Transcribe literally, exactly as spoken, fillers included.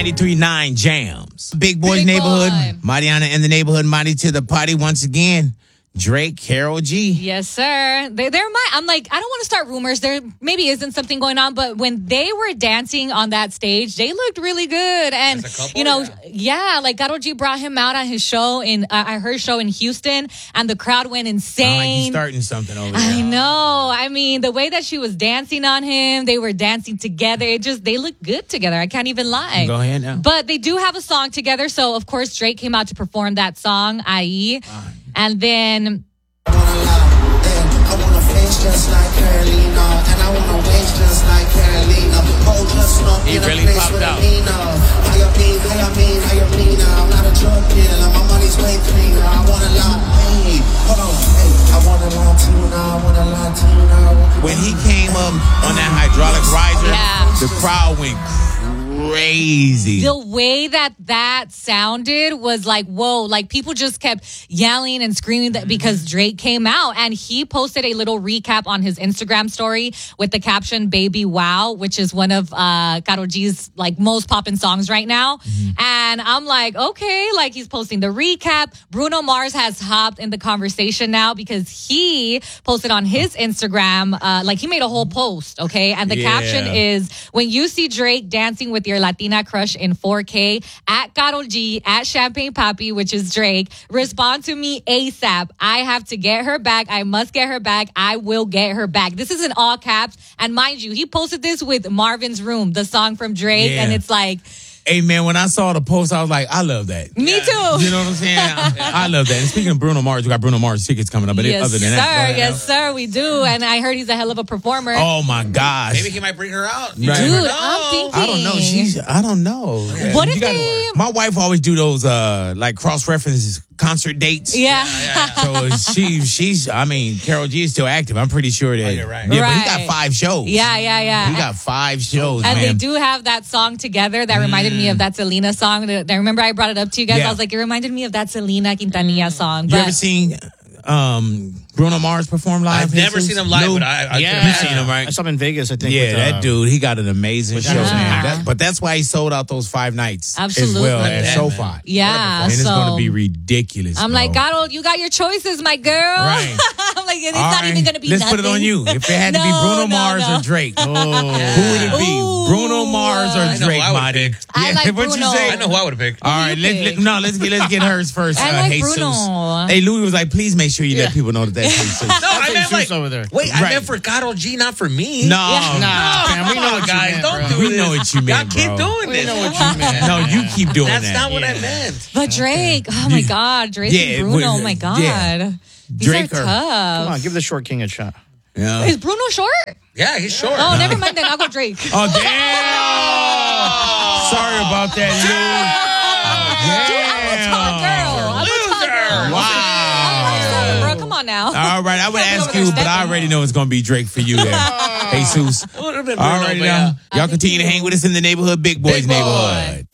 ninety-three point nine Jams. Big Boys Big Neighborhood. Boy. Mariana in the neighborhood. Marty to the party once again. Drake, Karol G. Yes, sir. They, they're my. I'm like, I don't want to start rumors. There maybe isn't something going on, but when they were dancing on that stage, they looked really good. And As a couple, you know, yeah. yeah, like Karol G brought him out on his show in uh, I heard show in Houston, and the crowd went insane. Sound like he's starting something over there. I know. I mean, the way that she was dancing on him, they were dancing together. It just they look good together. I can't even lie. Go ahead now. But they do have a song together, so of course Drake came out to perform that song, I E, and then. I wanna face just like Carolina, and I wanna waste just like Carolina. Hold just up He in really a place popped with out. a Nina. How you mean, how you mean, how you mean now? I'm not a drug dealer, my money's way cleaner. I want a lot, hey, hold on, hey. I want a lot too now, I want a lot too now. When he came up on that hydraulic riser, Yeah. the crowd went crazy. The way that that sounded was like, whoa, like people just kept yelling and screaming that because Drake came out, and he posted a little recap on his Instagram story with the caption Baby Wow, which is one of uh, Karol G's like most poppin' songs right now. Mm-hmm. And I'm like, okay, like he's posting the recap. Bruno Mars has hopped in the conversation now because he posted on his Instagram, uh, like he made a whole post, okay? And the Yeah. caption is, when you see Drake dancing with your Latina crush in four K, at Karol G, at Champagne Papi, which is Drake, respond to me ASAP. I have to get her back. I must get her back. I will get her back. This is in all caps. And mind you, he posted this with Marvin's Room, the song from Drake. Yeah. And it's like, Hey, man, when I saw the post, I was like, I love that. me too. You know what I'm saying? I, I love that. And speaking of Bruno Mars, we got Bruno Mars tickets coming up. But Yes, other than sir. that, go ahead. Yes, sir. We do. And I heard he's a hell of a performer. Oh, my gosh. Maybe he might bring her out. Right. You Dude, never know. I'm thinking. I don't know. She's, I don't know. What You if gotta- they- My wife always do those, uh, like, cross-references concert dates. Yeah. So she, she's, I mean, Karol G is still active. I'm pretty sure that. Oh, you're right. Yeah, but he got Right. five shows. Yeah, yeah, yeah. He got five shows, And man. they do have that song together that reminded me of that Selena song. I remember I brought it up to you guys. Yeah. I was like, it reminded me of that Selena Quintanilla song. You But ever seen um, Bruno Mars perform live? I've never Jesus? seen him live, No? but I, I Yeah, could You've seen him, right? I saw him in Vegas, I think. Yeah, with, that uh, dude, he got an amazing show, Anderson man. .Paak. That- but that's why he sold out those five nights Absolutely. as well at Yeah, SoFi. yeah, And it's so going to be ridiculous. I'm bro. like, Karol, you got your choices, my girl. Right. I'm like, it's All not right, even going to be Let's nothing. put it on you. If it had to be No, Bruno no, Mars no. or Drake, Oh, who would it be? Ooh. Bruno Mars or I know Drake, who I would Marty? pick. I like What you Bruno. say? I know who I would have picked. All right, you let's pick? let, no, let's get let's get hers first. I uh, like Jesus. Bruno. Hey, Louis was like, please make sure you let people know that that's Jesus. No, I meant Jesus like over there. Wait, I Right. meant for Karol G, not for me. No, Yeah. Nah, fam, we know Come on, what you guys, meant, don't bro. do We this. know what you meant, Y'all keep bro. doing this. know what you meant. no, you keep doing That's that. not what I Yeah. meant. But Drake, oh my God, Drake Yeah, and Bruno, with- oh my God. yeah. These Drake are or- tough. Come on, give the short king a shot. Yeah. Is Bruno short? Yeah, he's short. Oh, never mind then. I'll go Drake. Oh, damn! Sorry about that, Dude, I'm a tall girl. I'm a tall girl. Lou. Wow. I'm five seven, bro. Come on now. All right, I would Come ask over you, there but I stepping. already know it's going to be Drake for you there. Jesus. Would've been All Bruno, right, but now. yeah. Y'all continue to hang with us in the neighborhood, Big Boys Big Boy. neighborhood.